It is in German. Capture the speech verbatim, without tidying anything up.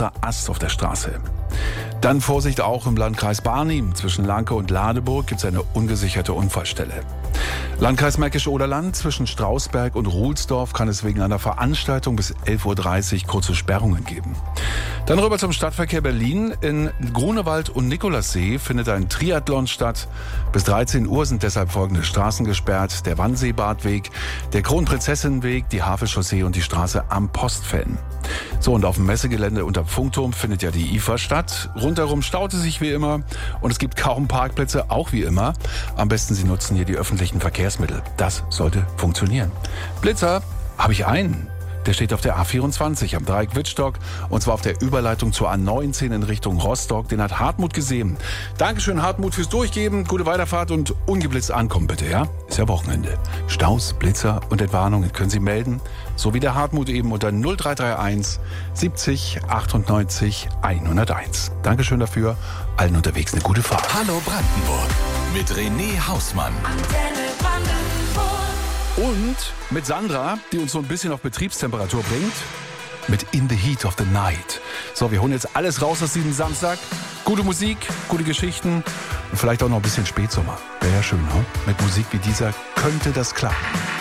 großer Ast auf der Straße. Dann Vorsicht auch im Landkreis Barnim. Zwischen Lanke und Ladeburg gibt es eine ungesicherte Unfallstelle. Landkreis Märkisch-Oderland, zwischen Strausberg und Ruhlsdorf kann es wegen einer Veranstaltung bis elf Uhr dreißig kurze Sperrungen geben. Dann rüber zum Stadtverkehr Berlin. In Grunewald und Nikolassee findet ein Triathlon statt. Bis dreizehn Uhr sind deshalb folgende Straßen gesperrt: der Wannseebadweg, der Kronprinzessinnenweg, die Havelchaussee und die Straße am Postfan. So, und auf dem Messegelände unterm Funkturm findet ja die I F A statt. Rundherum staut es sich wie immer und es gibt kaum Parkplätze, auch wie immer. Am besten Sie nutzen hier die öffentlichen Verkehrsmittel. Das sollte funktionieren. Blitzer habe ich einen. Der steht auf der A vierundzwanzig am Dreieck Wittstock und zwar auf der Überleitung zur A neunzehn in Richtung Rostock. Den hat Hartmut gesehen. Dankeschön, Hartmut, fürs Durchgeben. Gute Weiterfahrt und ungeblitzt ankommen bitte, ja? Ist ja Wochenende. Staus, Blitzer und Entwarnungen können Sie melden. So wie der Hartmut eben unter null drei drei eins siebzig achtundneunzig hunderteins. Dankeschön dafür. Allen unterwegs eine gute Fahrt. Hallo Brandenburg mit René Hausmann. Antenne Brandenburg. Und mit Sandra, die uns so ein bisschen auf Betriebstemperatur bringt, mit In the Heat of the Night. So, wir holen jetzt alles raus aus diesem Samstag. Gute Musik, gute Geschichten und vielleicht auch noch ein bisschen Spätsommer. Wäre ja schön, ne? Mit Musik wie dieser könnte das klappen.